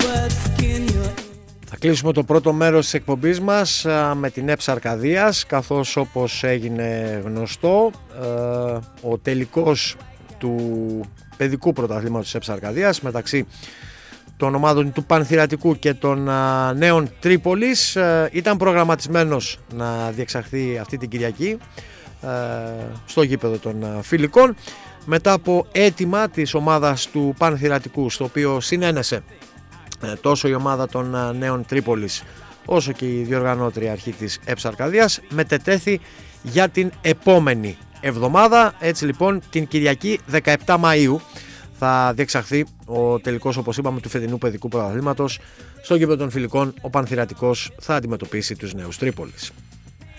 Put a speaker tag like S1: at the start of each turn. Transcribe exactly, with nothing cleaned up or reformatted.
S1: Θα κλείσουμε το πρώτο μέρος της εκπομπής μας με την ΕΠΣ Αρκαδίας, καθώς όπως έγινε γνωστό ο τελικός του παιδικού πρωταθλήματος της ΕΠΣ Αρκαδίας μεταξύ των ομάδων του Πανθυρατικού και των Νέων Τρίπολης ήταν προγραμματισμένος να διεξαχθεί αυτή την Κυριακή στο γήπεδο των Φιλικών, μετά από αίτημα της ομάδας του Πανθυρατικού, στο οποίο συνένεσε τόσο η ομάδα των Νέων Τρίπολης όσο και η διοργανώτρια αρχή της ΕΠΣ Αρκαδίας, μετετέθη για την επόμενη εβδομάδα. Έτσι λοιπόν την Κυριακή δεκαεπτά Μαΐου θα διεξαχθεί ο τελικός, όπως είπαμε, του φετινού παιδικού πρωταθλήματος. Στο γήπεδο των Φιλικών ο Πανθυρατικός θα αντιμετωπίσει τους Νέους Τρίπολης.